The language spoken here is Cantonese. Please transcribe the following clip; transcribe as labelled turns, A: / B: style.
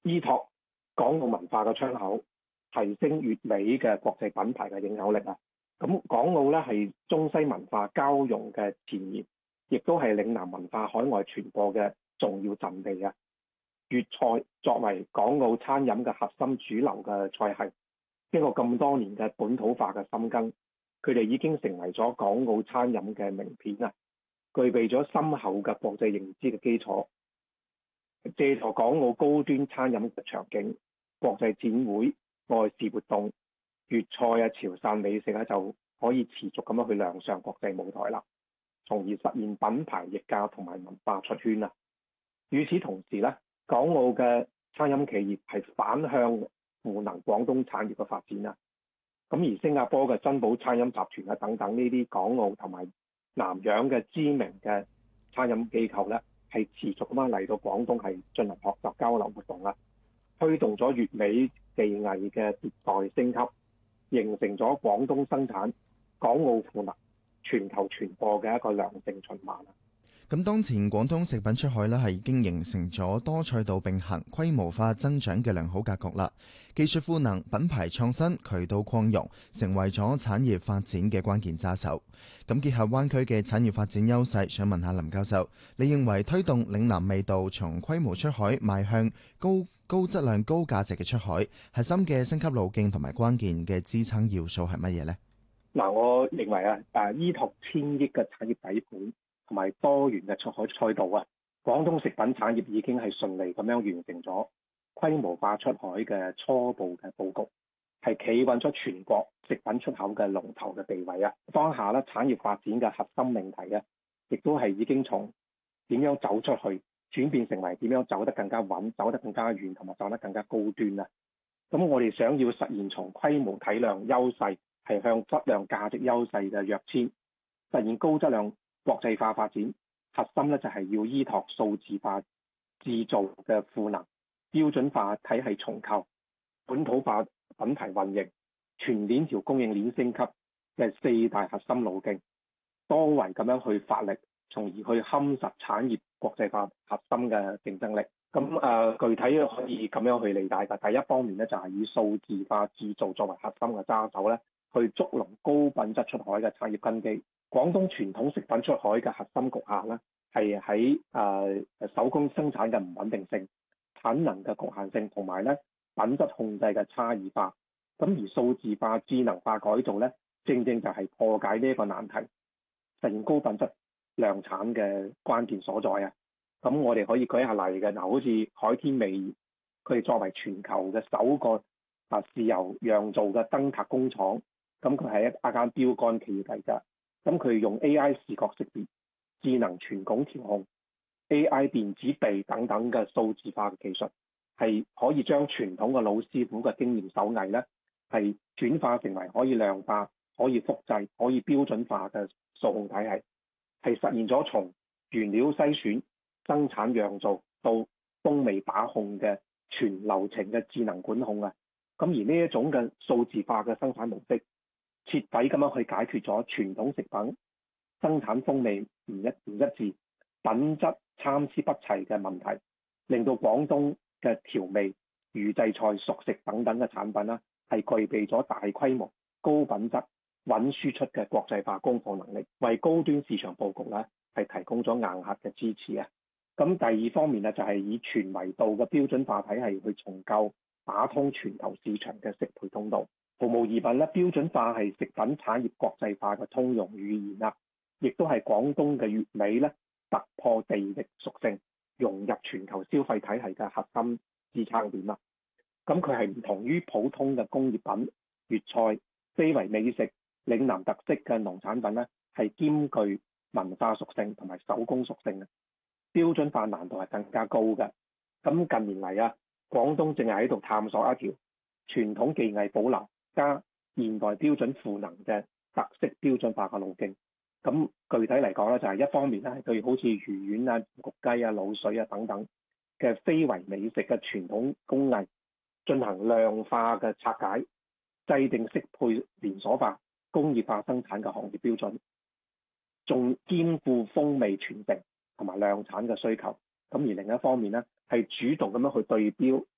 A: 依託港澳文化嘅窗口，提升粵美嘅國際品牌嘅影響力啊！咁港澳咧係中西文化交融嘅前沿，亦都係嶺南文化海外傳播嘅重要陣地啊！粵菜作為港澳餐飲嘅核心主流嘅菜系，經過咁多年嘅本土化嘅深耕，佢哋已經成為咗港澳餐飲嘅名片啊！具備咗深厚嘅國際認知嘅基礎，借助港澳高端餐飲嘅場景、國際展會、外事活動、粵菜啊、潮汕美食咧，就可以持續咁樣去亮相國際舞台啦，從而實現品牌溢價同埋文化出圈啊！與此同時咧，港澳嘅餐飲企業係反向賦能廣東產業嘅發展啊！咁而新加坡嘅珍寶餐飲集團啊等等呢啲港澳同埋南洋嘅知名嘅餐飲機構咧，係持續咁樣嚟到廣東係進行學習交流活動啦，推動咗粵美技藝嘅迭代升級，形成咗廣東生產、港澳賦能、全球傳播嘅一個良性循環啦。
B: 咁當前廣東食品出海呢係已經形成咗多賽道並行、規模化增長嘅良好格局啦。技術賦能、品牌創新、渠道擴容，成為咗產業發展嘅關鍵揸手。咁結合灣區嘅產業發展優勢，想問下林教授，你認為推動嶺南味道從規模出海邁向高質量、高價值嘅出海，核心嘅升級路徑同埋關鍵嘅支撐要素係乜嘢呢？
A: 嗱，我認為依託千億嘅產業底盤同埋多元嘅出海賽道啊，廣東食品產業已經係順利咁樣完成咗規模化出海嘅初步嘅佈局，係企穩咗全國食品出口嘅龍頭嘅地位啊！當下咧，產業發展嘅核心命題啊，亦都係已經從點樣走出去轉變成為點樣走得更加穩、走得更加遠同埋走得更加高端啊！咁我哋想要實現從規模體量優勢係向質量價值優勢嘅躍遷，實現高質量國際化發展，核心咧就係要依託數字化製造嘅賦能、標準化體系重構、本土化品牌運營、全鏈條供應鏈升級嘅四大核心路徑，多維咁樣去發力，從而去夯實產業國際化核心嘅競爭力。咁具體可以咁樣去理解嘅，第一方面咧就係以數字化製造作為核心嘅揸手咧，去捉牢高品質出海嘅產業根基。廣東傳統食品出海嘅核心局限咧，係喺手工生產嘅唔穩定性、產能嘅局限性同埋咧品質控制嘅差異化。咁而數字化、智能化改造咧，正正就係破解呢一個難題，實現高品質量產嘅關鍵所在啊！咁我哋可以舉下例嘅，好似海天味，佢哋作為全球嘅首個豉油釀造嘅燈塔工廠，咁佢係一間標杆企業嚟㗎。咁佢用 AI 視覺識別、智能全拱調控、AI 電子臂等等嘅數字化嘅技術，係可以將傳統嘅老師傅嘅經驗手藝咧，係轉化成為可以量化、可以複製、可以標準化嘅數控體系，係實現咗從原料篩選、生產釀造到風味把控嘅全流程嘅智能管控啊！咁而呢一種嘅數字化嘅生產模式，徹底咁樣去解決咗傳統食品生產風味唔一致、品質參差不齊嘅問題，令到廣東嘅調味、預製菜、熟食等等嘅產品啦，係具備咗大規模、高品質、穩輸出嘅國際化供貨能力，為高端市場佈局咧係提供咗硬核嘅支持啊！咁第二方面咧就係以全維度嘅標準化體系去重構打通全球市場嘅適配通道。毫無疑問咧，標準化係食品產業國際化嘅通用語言啦，亦都係廣東嘅粵美咧突破地域屬性，融入全球消費體系嘅核心支撐點啦。咁佢係唔同於普通嘅工業品、粵菜、非遺美食、嶺南特色嘅農產品咧，係兼具文化屬性同埋手工屬性嘅，標準化難度係更加高嘅。咁近年嚟啊，廣東正係喺度探索一條傳統技藝保留加現代標準賦能嘅特色標準化嘅路徑。咁具體嚟講咧，就係一方面咧，係對好似魚丸啊、焗雞啊、滷水啊等等嘅非遺美食嘅傳統工藝進行量化嘅拆解，制定適配連鎖化、工業化生產嘅行業標準，仲兼顧風味傳承同埋量產嘅需求。咁而另一方面咧，係主動咁樣去對標